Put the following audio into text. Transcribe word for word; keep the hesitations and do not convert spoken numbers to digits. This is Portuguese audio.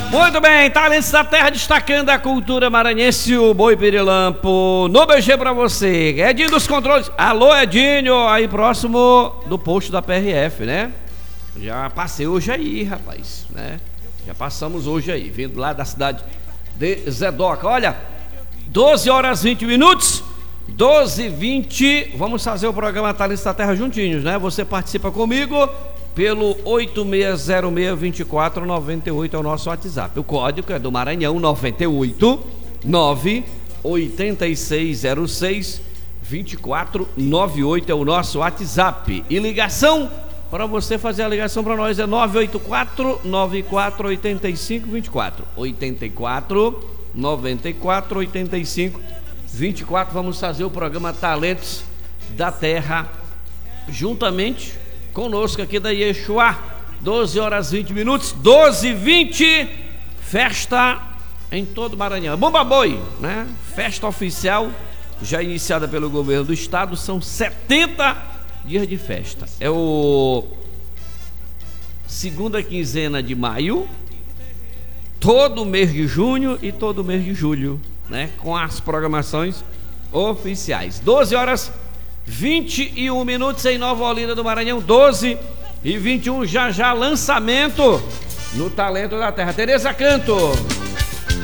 Muito bem, Talentos da Terra destacando a cultura maranhense, o Boi Pirilampo. No B G pra você, Edinho dos Controles. Alô, Edinho, aí próximo do posto da P R F, né? Já passei hoje aí, rapaz, né? Já passamos hoje aí, vindo lá da cidade de Zedoca. Olha, doze horas e vinte minutos, doze e vinte, vamos fazer o programa Talentos da Terra juntinhos, né? Você participa comigo pelo oito seis zero seis, dois quatro nove oito, é o nosso WhatsApp. O código é do Maranhão, noventa e oito, nove oito seis zero seis, dois quatro nove oito é o nosso WhatsApp. E ligação, para você fazer a ligação para nós, é nove oito quatro, nove quatro oito cinco, dois quatro. oito quatro, nove quatro oito cinco, dois quatro. Vamos fazer o programa Talentos da Terra juntamente conosco aqui da Yeshua. Doze horas e vinte minutos, doze e vinte, festa em todo o Maranhão. Bumba Boi, né? Festa oficial, já iniciada pelo governo do estado, são setenta dias de festa. É o segunda quinzena de maio, todo mês de junho e todo mês de julho, né? Com as programações oficiais. doze horas vinte e um minutos em Nova Olinda do Maranhão, doze e vinte e um, já já lançamento no Talento da Terra. Tereza Canto.